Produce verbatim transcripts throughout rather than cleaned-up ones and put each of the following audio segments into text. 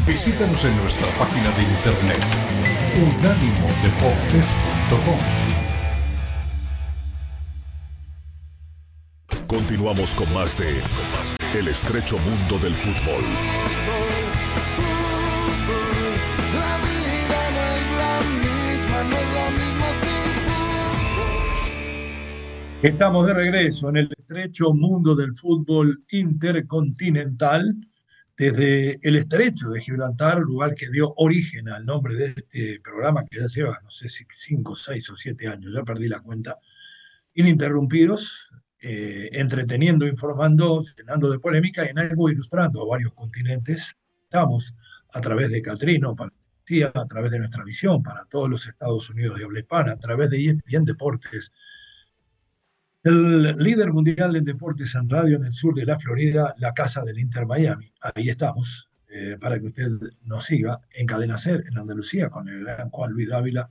Visítanos en nuestra página de internet unánimo deportes punto com. Continuamos con más de El estrecho mundo del fútbol. La vida no es la misma, no es la misma sin fútbol. Estamos de regreso en el estrecho mundo del fútbol intercontinental, desde el estrecho de Gibraltar, lugar que dio origen al nombre de este programa que ya lleva, no sé si cinco, seis o siete años, ya perdí la cuenta, ininterrumpidos, eh, entreteniendo, informando, llenando de polémica y en algo ilustrando a varios continentes. Estamos a través de Catrino, para, a través de nuestra visión para todos los Estados Unidos de habla hispana, a través de E S P N Deportes, el líder mundial en deportes en radio en el sur de la Florida, la casa del Inter Miami. Ahí estamos, eh, para que usted nos siga en Cadena Ser, en Andalucía, con el gran Juan Luis Dávila,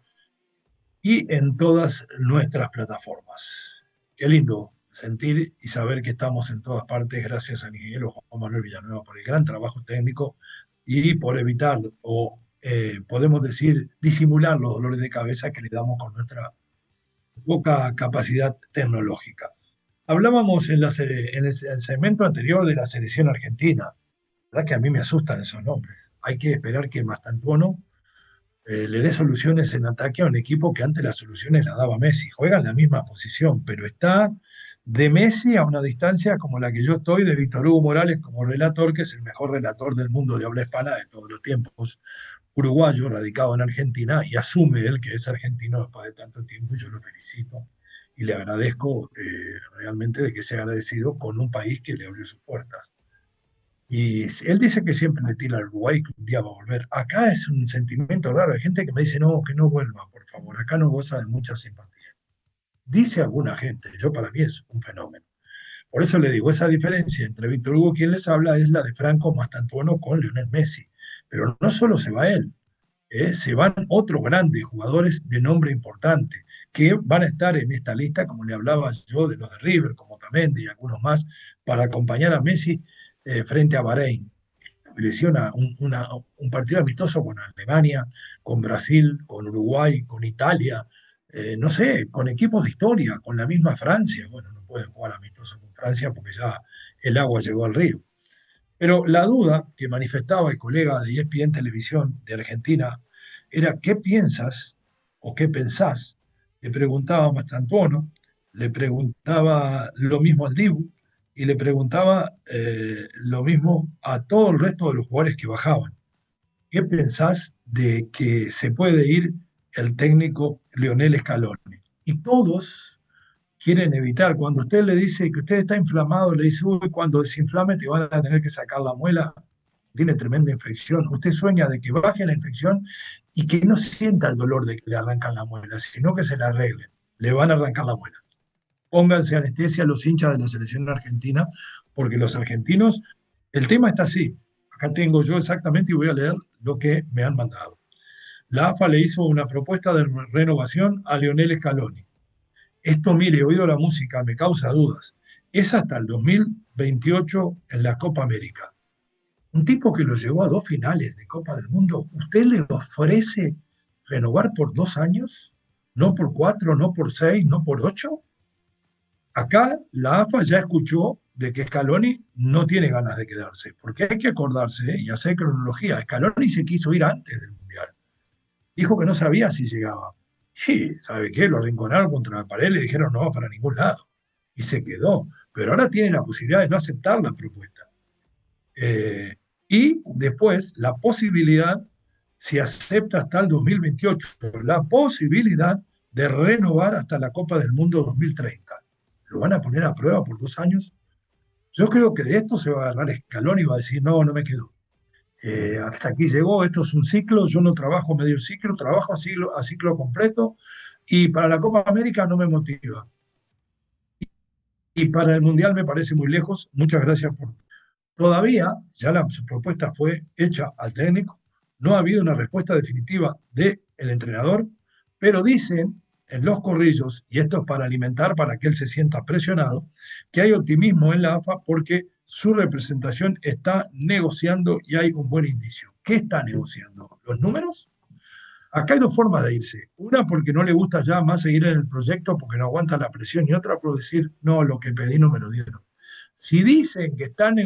y en todas nuestras plataformas. Qué lindo sentir y saber que estamos en todas partes, gracias al ingeniero Juan Manuel Villanueva por el gran trabajo técnico y por evitar, o eh, podemos decir, disimular los dolores de cabeza que le damos con nuestra poca capacidad tecnológica. Hablábamos en, la, en el segmento anterior de la selección argentina. La verdad que a mí me asustan esos nombres. Hay que esperar que Mastantuono eh, le dé soluciones en ataque a un equipo que antes las soluciones las daba Messi. Juega en la misma posición, pero está de Messi a una distancia como la que yo estoy de Víctor Hugo Morales como relator, que es el mejor relator del mundo de habla hispana de todos los tiempos, uruguayo, radicado en Argentina, y asume él que es argentino después de tanto tiempo, y yo lo felicito y le agradezco eh, realmente de que sea agradecido con un país que le abrió sus puertas. Y él dice que siempre le tira al Uruguay, que un día va a volver. Acá es un sentimiento raro, hay gente que me dice, no, que no vuelva, por favor, acá no goza de mucha simpatía. Dice alguna gente, yo para mí es un fenómeno. Por eso le digo, esa diferencia entre Víctor Hugo, quien les habla, es la de Franco Mastantuono con Lionel Messi. Pero no solo se va él, ¿eh? Se van otros grandes jugadores de nombre importante que van a estar en esta lista, como le hablaba yo de los de River, como Tamendi y algunos más, para acompañar a Messi eh, frente a Bahrein. Lesiona un, una, un partido amistoso con Alemania, con Brasil, con Uruguay, con Italia, eh, no sé, con equipos de historia, con la misma Francia. Bueno, no pueden jugar amistoso con Francia porque ya el agua llegó al río. Pero la duda que manifestaba el colega de E S P N Televisión de Argentina era ¿qué piensas o qué pensás? Le preguntaba a Mastantuono, le preguntaba lo mismo al Dibu y le preguntaba eh, lo mismo a todo el resto de los jugadores que bajaban. ¿Qué pensás de que se puede ir el técnico Lionel Scaloni? Y todos quieren evitar. Cuando usted le dice que usted está inflamado, le dice, uy, cuando desinflame te van a tener que sacar la muela, tiene tremenda infección. Usted sueña de que baje la infección y que no sienta el dolor de que le arrancan la muela, sino que se la arreglen. Le van a arrancar la muela. Pónganse anestesia a los hinchas de la selección argentina, porque los argentinos, el tema está así. Acá tengo yo exactamente y voy a leer lo que me han mandado. La A F A le hizo una propuesta de renovación a Lionel Scaloni. Esto, mire, he oído la música, me causa dudas. Es hasta el dos mil veintiocho en la Copa América. Un tipo que lo llevó a dos finales de Copa del Mundo, ¿usted le ofrece renovar por dos años? ¿No por cuatro, no por seis, no por ocho? Acá la A F A ya escuchó de que Scaloni no tiene ganas de quedarse, porque hay que acordarse y hacer cronología. Scaloni se quiso ir antes del Mundial. Dijo que no sabía si llegaba. Y, ¿sabe qué? Lo arrinconaron contra la pared y le dijeron no va para ningún lado. Y se quedó. Pero ahora tiene la posibilidad de no aceptar la propuesta. Eh, y después la posibilidad, si acepta hasta el dos mil veintiocho, la posibilidad de renovar hasta la Copa del Mundo dos mil treinta. ¿Lo van a poner a prueba por dos años? Yo creo que de esto se va a agarrar Scaloni y va a decir, no, no me quedo. Eh, hasta aquí llegó, esto es un ciclo, yo no trabajo medio ciclo, trabajo a ciclo, a ciclo completo, y para la Copa América no me motiva. Y, y para el Mundial me parece muy lejos, muchas gracias por... Todavía, ya la propuesta fue hecha al técnico, no ha habido una respuesta definitiva del entrenador, pero dicen en los corrillos, y esto es para alimentar, para que él se sienta presionado, que hay optimismo en la A F A porque su representación está negociando y hay un buen indicio. ¿Qué está negociando? ¿Los números? Acá hay dos formas de irse. Una porque no le gusta ya más seguir en el proyecto porque no aguanta la presión y otra por decir, no, lo que pedí no me lo dieron. Si dicen que están